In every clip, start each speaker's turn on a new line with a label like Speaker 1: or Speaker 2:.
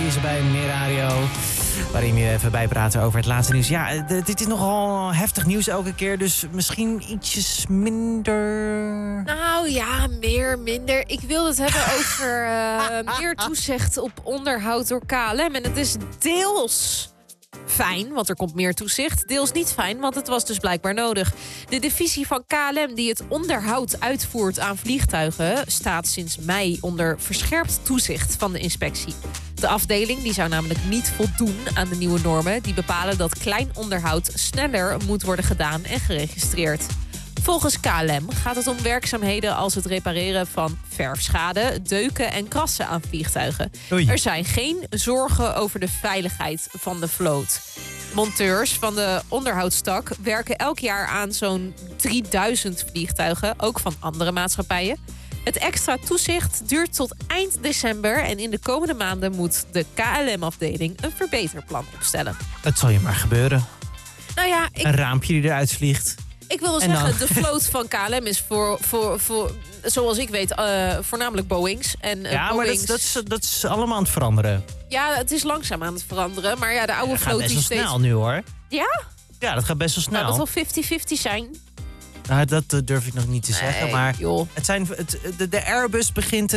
Speaker 1: is er bij Meer Radio. Waarin we even bijpraten over het laatste nieuws. Ja, dit is nogal heftig nieuws elke keer. Dus misschien ietsjes minder...
Speaker 2: Nou ja, minder. Ik wil het hebben over meer toezicht op onderhoud door KLM. En het is deels fijn, want er komt meer toezicht. Deels niet fijn, want het was dus blijkbaar nodig. De divisie van KLM die het onderhoud uitvoert aan vliegtuigen staat sinds mei onder verscherpt toezicht van de inspectie. De afdeling die zou namelijk niet voldoen aan de nieuwe normen die bepalen dat klein onderhoud sneller moet worden gedaan en geregistreerd. Volgens KLM gaat het om werkzaamheden als het repareren van verfschade, deuken en krassen aan vliegtuigen.
Speaker 1: Oei.
Speaker 2: Er zijn geen zorgen over de veiligheid van de vloot. Monteurs van de onderhoudstak werken elk jaar aan zo'n 3000 vliegtuigen, ook van andere maatschappijen. Het extra toezicht duurt tot eind december en in de komende maanden moet de KLM-afdeling een verbeterplan opstellen.
Speaker 1: Het zal je maar gebeuren.
Speaker 2: Nou ja,
Speaker 1: Een raampje die eruit vliegt.
Speaker 2: Ik wil zeggen, de vloot van KLM is voor zoals ik weet, voornamelijk Boeings. En,
Speaker 1: Ja,
Speaker 2: Boeings,
Speaker 1: maar dat is allemaal aan het veranderen.
Speaker 2: Ja, het is langzaam aan het veranderen. Maar ja, de oude
Speaker 1: Dat gaat
Speaker 2: vloot
Speaker 1: best
Speaker 2: die
Speaker 1: wel
Speaker 2: steeds...
Speaker 1: snel nu, hoor.
Speaker 2: Ja?
Speaker 1: Ja, dat gaat best wel snel.
Speaker 2: Nou, dat zal 50-50 zijn.
Speaker 1: Nou, dat durf ik nog niet te zeggen. Maar
Speaker 2: joh.
Speaker 1: De Airbus begint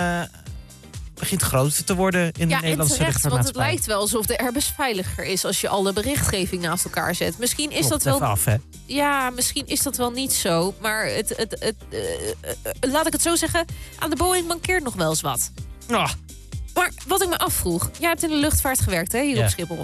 Speaker 1: groter te worden in de Nederlandse
Speaker 2: terecht, want het
Speaker 1: luchtvaartmaatschappij.
Speaker 2: lijkt wel alsof de Airbus veiliger is als je alle berichtgeving naast elkaar zet. Misschien is dat wel...
Speaker 1: Even af, hè?
Speaker 2: Ja, misschien is dat wel niet zo. Maar laat ik het zo zeggen, aan de Boeing mankeert nog wel eens wat.
Speaker 1: Oh,
Speaker 2: Maar wat ik me afvroeg, jij hebt in de luchtvaart gewerkt, hè, hier
Speaker 1: Ja.
Speaker 2: op Schiphol.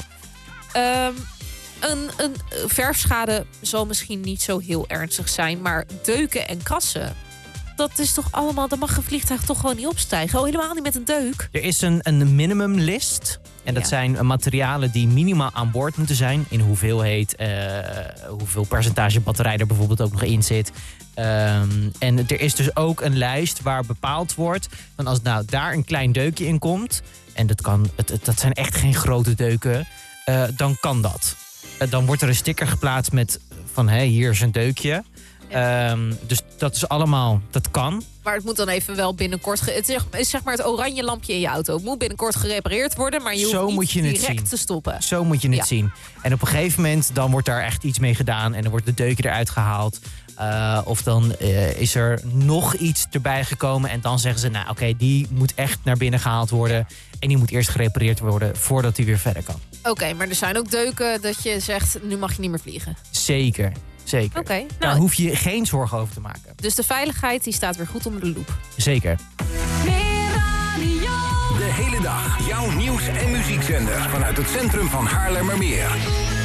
Speaker 2: Een verfschade zal misschien niet zo heel ernstig zijn, maar deuken en krassen, dat is toch allemaal, dan mag een vliegtuig toch gewoon niet opstijgen. Oh, helemaal niet met een deuk.
Speaker 1: er is een minimumlist. En dat
Speaker 2: Ja.
Speaker 1: zijn materialen die minimaal aan boord moeten zijn. In hoeveelheid, hoeveel percentage batterij er bijvoorbeeld ook nog in zit. En er is dus ook een lijst waar bepaald wordt van als nou daar een klein deukje in komt, en dat zijn echt geen grote deuken, dan kan dat. Dan wordt er een sticker geplaatst met van hier is een deukje. Dus dat is allemaal, dat kan.
Speaker 2: Maar het moet dan even wel binnenkort... Het is zeg maar het oranje lampje in je auto. Het moet binnenkort gerepareerd worden, maar je
Speaker 1: Zo
Speaker 2: hoeft
Speaker 1: moet
Speaker 2: niet
Speaker 1: je het
Speaker 2: direct
Speaker 1: zien.
Speaker 2: te stoppen.
Speaker 1: Zo moet je het
Speaker 2: Ja.
Speaker 1: zien. En op een gegeven moment dan wordt daar echt iets mee gedaan en dan wordt de deukje eruit gehaald. Of dan is er nog iets erbij gekomen en dan zeggen ze, nou oké, die moet echt naar binnen gehaald worden. En die moet eerst gerepareerd worden voordat die weer verder kan.
Speaker 2: Oké, maar er zijn ook deuken dat je zegt, nu mag je niet meer vliegen.
Speaker 1: Zeker.
Speaker 2: Oké,
Speaker 1: Daar
Speaker 2: nou,
Speaker 1: hoef je geen zorgen over te maken.
Speaker 2: dus de veiligheid die staat weer goed onder de loep.
Speaker 1: Zeker.
Speaker 3: Meer radio.
Speaker 4: De hele dag jouw nieuws- en muziekzender vanuit het centrum van Haarlemmermeer.